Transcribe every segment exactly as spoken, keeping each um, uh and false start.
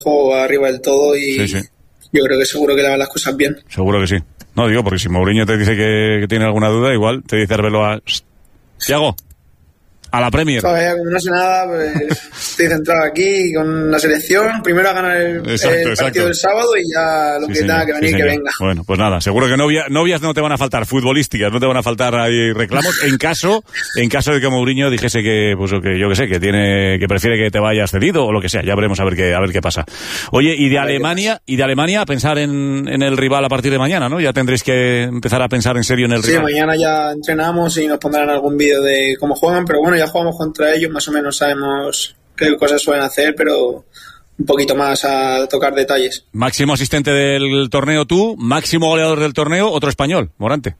juego arriba del todo y sí, sí. Yo creo que seguro que le van las cosas bien. Seguro que sí. No digo, porque si Mourinho te dice que, que tiene alguna duda, igual te dice Arbeloa, Thiago, a la Premier. Todavía como no sé nada, pues estoy centrado aquí con la selección. Primero a ganar el, exacto, el partido exacto. del sábado y ya lo sí, que señor, tenga que venir, sí, que venga. Bueno, pues nada, seguro que novia, novias no te van a faltar, futbolísticas, no te van a faltar ahí reclamos. En caso, en caso de que Mourinho dijese que, pues que yo que sé, que tiene, que prefiere que te vayas cedido o lo que sea, ya veremos a ver qué, a ver qué pasa. Oye, y de Alemania, y de Alemania a pensar en, en el rival a partir de mañana, ¿no? Ya tendréis que empezar a pensar en serio en el sí, rival. Sí, mañana ya entrenamos y nos pondrán algún vídeo de cómo juegan, pero bueno, ya jugamos contra ellos. Más o menos sabemos qué cosas suelen hacer, pero un poquito más a tocar detalles. Máximo asistente del torneo tú, máximo goleador del torneo, otro español, Morante.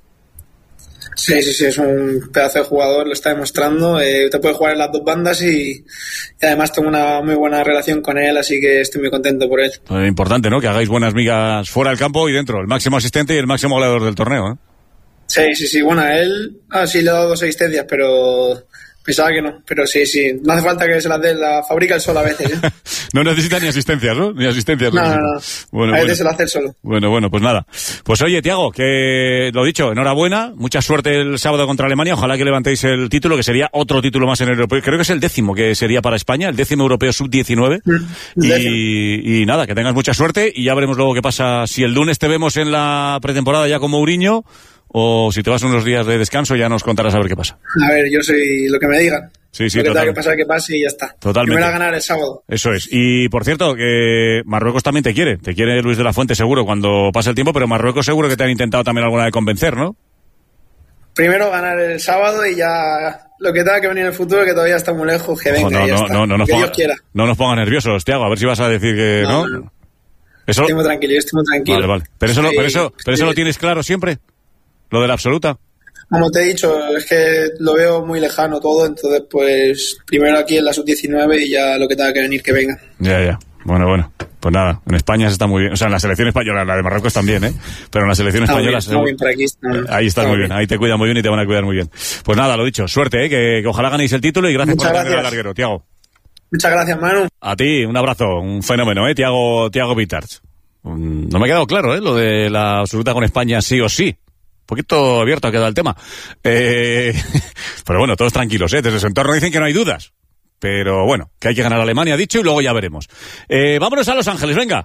Sí, sí, sí, es un pedazo de jugador, lo está demostrando. Eh, te puede jugar en las dos bandas y, y además tengo una muy buena relación con él, así que estoy muy contento por él. Pues importante, ¿no? Que hagáis buenas migas fuera del campo y dentro. El máximo asistente y el máximo goleador del torneo, ¿eh? Sí, sí, sí. Bueno, a él ah, sí le he dado dos asistencias, pero... Pensaba que no, pero sí, sí. No hace falta que se las dé, la fabrica el solo a veces, ¿eh? No necesita ni asistencias, ¿no? Ni asistencias. No, no, no. Bueno, a veces bueno. se lo hace el solo. Bueno, bueno, pues nada. Pues oye, Thiago, que lo dicho, enhorabuena. Mucha suerte el sábado contra Alemania. Ojalá que levantéis el título, que sería otro título más en el europeo. Creo que es el décimo que sería para España, el décimo europeo sub diecinueve. Mm, y, y nada, que tengas mucha suerte y ya veremos luego qué pasa. Si el lunes te vemos en la pretemporada ya con Mourinho, o si te vas unos días de descanso, ya nos contarás a ver qué pasa. A ver, yo soy lo que me digan. Sí, sí, lo que total. tenga que pasar, que pase y ya está. Totalmente. Primero a ganar el sábado. Eso es. Y, por cierto, que Marruecos también te quiere. Te quiere Luis de la Fuente seguro cuando pase el tiempo, pero Marruecos seguro que te han intentado también alguna vez convencer, ¿no? Primero ganar el sábado y ya lo que tenga que venir en el futuro, que todavía está muy lejos, que venga, no, y ya no, está. No, no, nos que ponga, Dios quiera. No nos pongas nerviosos, Thiago, a ver si vas a decir que no. no. no. Eso... Estoy muy tranquilo, estoy muy tranquilo. Vale, vale. Pero eso, sí, lo, pero eso, pero eso sí. Lo tienes claro siempre, lo de la absoluta. Como te he dicho, es que lo veo muy lejano todo, entonces pues primero aquí en la sub diecinueve y ya lo que tenga que venir que venga. Ya, ya. Bueno, bueno. Pues nada, en España se está muy bien. O sea, en la selección española, la de Marruecos también, ¿eh? Pero en la selección está española... Muy bien, muy bien por aquí, está, ahí estás muy bien. bien, ahí te cuidan muy bien y te van a cuidar muy bien. Pues nada, lo dicho, suerte, ¿eh? Que, que ojalá ganéis el título y gracias Muchas por atender al gracias. larguero, Thiago. Muchas gracias, Manu. A ti, un abrazo, un fenómeno, ¿eh? Thiago, Thiago Vitarch. No me ha quedado claro, ¿eh? Lo de la absoluta con España sí o sí. Un poquito abierto ha quedado el tema. Eh, pero bueno, todos tranquilos, ¿eh? Desde su entorno dicen que no hay dudas. Pero bueno, que hay que ganar a Alemania, dicho, y luego ya veremos. Eh, vámonos a Los Ángeles, venga.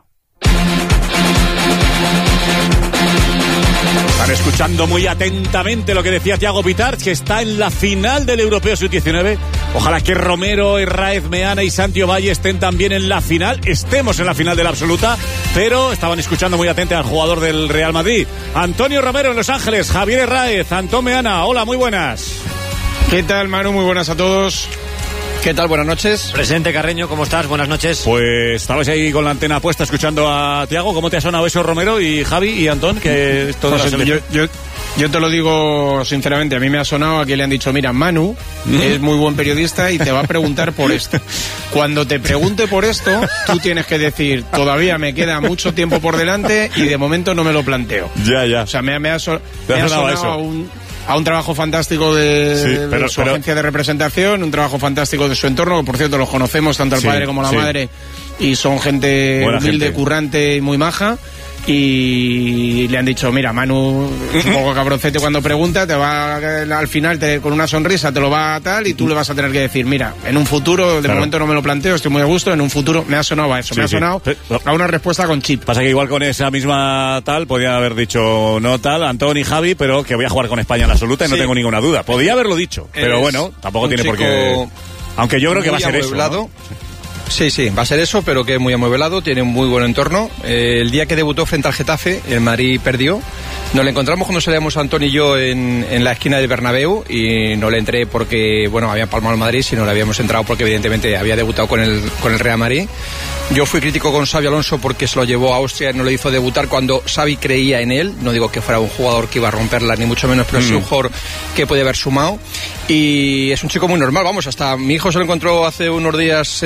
Están escuchando muy atentamente lo que decía Thiago Vitarch, que está en la final del Europeo sub diecinueve. Ojalá que Romero, Herráez, Meana y Santi Ovalle estén también en la final. Estemos en la final de la absoluta, pero estaban escuchando muy atento al jugador del Real Madrid. Antonio Romero en Los Ángeles, Javier Herráez, Antón Meana. Hola, muy buenas. ¿Qué tal, Manu? Muy buenas a todos. ¿Qué tal? Buenas noches. Presente, Carreño, ¿cómo estás? Buenas noches. Pues estabas ahí con la antena puesta escuchando a Thiago. ¿Cómo te ha sonado eso, Romero y Javi y Antón? Que es todo pues la yo, yo, yo te lo digo sinceramente, a mí me ha sonado, aquí le han dicho, mira, Manu ¿Mm? es muy buen periodista y te va a preguntar por esto. Cuando te pregunte por esto, tú tienes que decir, todavía me queda mucho tiempo por delante y de momento no me lo planteo. Ya, ya. O sea, me, me ha, so, me me ha ha sonado, sonado eso. a un... a un trabajo fantástico de, sí, pero, de su pero... agencia de representación, un trabajo fantástico de su entorno, que por cierto los conocemos, tanto el sí, padre como la sí. madre, y son gente buena humilde, gente. currante y muy maja. Y le han dicho, mira, Manu es un poco cabroncete cuando pregunta, te va al final te, con una sonrisa te lo va a tal y tú le vas a tener que decir, mira, en un futuro, de claro. momento no me lo planteo, estoy muy a gusto, en un futuro me ha sonado a eso, sí, me ha sí. sonado sí. a una respuesta con chip. Pasa que igual con esa misma tal, podía haber dicho no tal, Antón y Javi, pero que voy a jugar con España en la absoluta y sí. no tengo ninguna duda. Podía haberlo dicho, pero es bueno, tampoco tiene por qué... Aunque yo creo que va a ser eso, ¿no? Sí, sí, va a ser eso, pero que es muy amueblado, tiene un muy buen entorno. Eh, el día que debutó frente al Getafe, el Madrid perdió. Nos le encontramos cuando salíamos Antón y yo en, en la esquina del Bernabéu y no le entré porque, bueno, había palmado el Madrid, sino le habíamos entrado porque evidentemente había debutado con el, con el Real Madrid. Yo fui crítico con Xabi Alonso porque se lo llevó a Austria y no le hizo debutar cuando Xavi creía en él. No digo que fuera un jugador que iba a romperla, ni mucho menos, pero mm. sí un jugador que podía haber sumado. Y es un chico muy normal, vamos, hasta mi hijo se lo encontró hace unos días en Madrid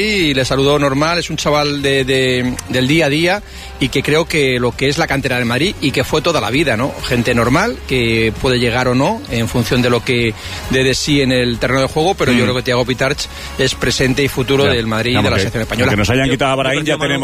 Madrid y le saludó normal. Es un chaval de, de, del día a día y que creo que lo que es la cantera del Madrid y que fue toda la vida, ¿no? Gente normal que puede llegar o no en función de lo que dé de sí en el terreno de juego, pero mm. yo creo que Thiago Pitarch es presente y futuro ya, del Madrid y de la selección española. Que nos hayan quitado a Brahim, ya tenemos